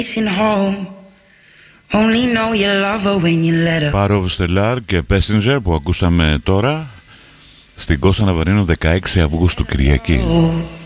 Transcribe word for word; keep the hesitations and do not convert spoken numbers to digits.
Power of Stellar και Passenger που ακούσαμε τώρα στην Κώστα Ναβαρίνου δεκαέξι Αυγούστου, Κυριακή.